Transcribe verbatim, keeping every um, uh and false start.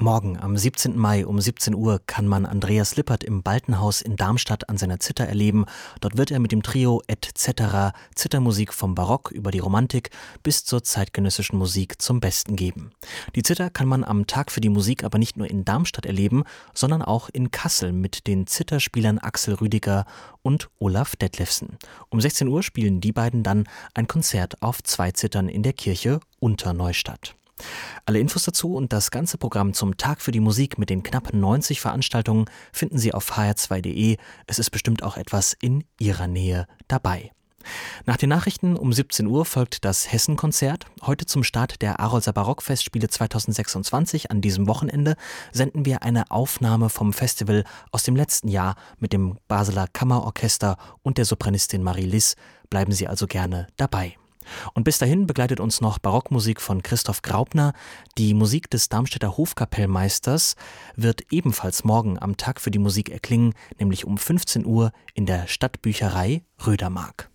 Morgen am siebzehnten Mai um siebzehn Uhr kann man Andreas Lippert im Baltenhaus in Darmstadt an seiner Zither erleben. Dort wird er mit dem Trio Et cetera Zithermusik vom Barock über die Romantik bis zur zeitgenössischen Musik zum Besten geben. Die Zither kann man am Tag für die Musik aber nicht nur in Darmstadt erleben, sondern auch in Kassel mit den Zitherspielern Axel Rüdiger und Olaf Detlefsen. Um sechzehn Uhr spielen die beiden dann ein Konzert auf zwei Zittern in der Kirche Unterneustadt. Alle Infos dazu und das ganze Programm zum Tag für die Musik mit den knapp neunzig Veranstaltungen finden Sie auf h r zwei punkt d e. Es ist bestimmt auch etwas in Ihrer Nähe dabei. Nach den Nachrichten um siebzehn Uhr folgt das Hessen-Konzert. Heute zum Start der Arolser Barockfestspiele zweitausendsechsundzwanzig an diesem Wochenende senden wir eine Aufnahme vom Festival aus dem letzten Jahr mit dem Basler Kammerorchester und der Sopranistin Marie Liss. Bleiben Sie also gerne dabei. Und bis dahin begleitet uns noch Barockmusik von Christoph Graupner. Die Musik des Darmstädter Hofkapellmeisters wird ebenfalls morgen am Tag für die Musik erklingen, nämlich um fünfzehn Uhr in der Stadtbücherei Rödermark.